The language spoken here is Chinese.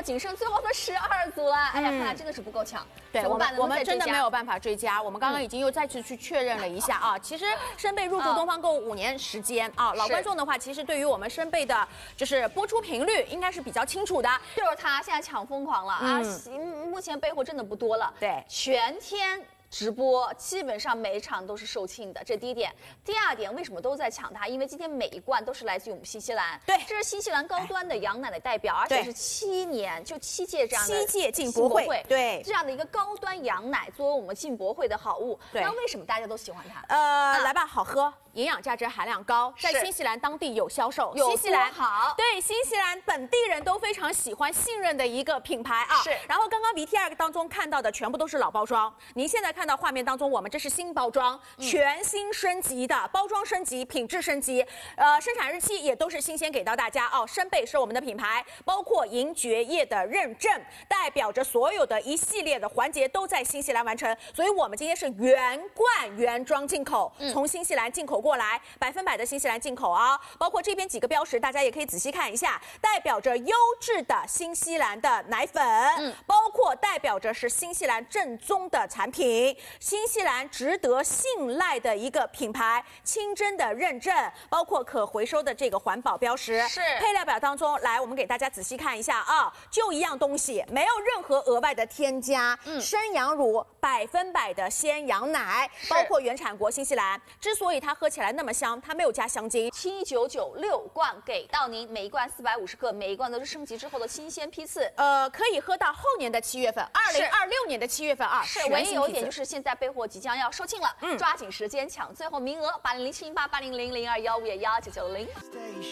仅剩最后的12组了。哎呀，看来真的是不够抢。 对，我们真的没有办法追加。我们刚刚已经又再次去确认了一下啊，其实深贝入驻东方购物5年时间啊，老观众的话，其实对于我们深贝的就是播出频率应该是比较清楚的。 就是他现在抢疯狂了啊！目前备货真的不多了， 对， 全天直播基本上每一场都是售罄的，这第一点。第二点，为什么都在抢它？因为今天每一罐都是来自于我们新西兰， 对， 这是新西兰高端的羊奶的代表，而且是7届这样的 7届进博会，对， 这样的一个高端羊奶作为我们进博会的好物， 对， 那为什么大家都喜欢它？ 来吧，好喝。营养价值含量高，在新西兰当地有销售， 新西兰好， 对新西兰本地人都非常喜欢、信任的一个品牌啊。 是。 然后刚刚 VTR 当中看到的全部都是老包装，您现在看到画面当中，我们这是新包装，全新升级的包装升级、品质升级，生产日期也都是新鲜给到大家哦。深贝是我们的品牌，包括银蕨业的认证，代表着所有的一系列的环节都在新西兰完成，所以我们今天是原罐原装进口，从新西兰进口过来，100%的新西兰进口啊，包括这边几个标识，大家也可以仔细看一下，代表着优质的新西兰的奶粉，包括代表着是新西兰正宗的产品，新西兰值得信赖的一个品牌，清真的认证，包括可回收的这个环保标识， 是配料表当中，来我们给大家仔细看一下啊，就一样东西，没有任何额外的添加，生羊乳，100%的鲜羊奶，包括原产国新西兰，之所以它喝起来那么香，它没有加香精。 7996罐给到您，每一罐450克，每一罐都是升级之后的新鲜批次。 可以喝到后年的7月份，2026年的7月份啊。 是，唯一有一点就是现在备货即将要售罄了，抓紧时间抢最后名额，800708800021515990。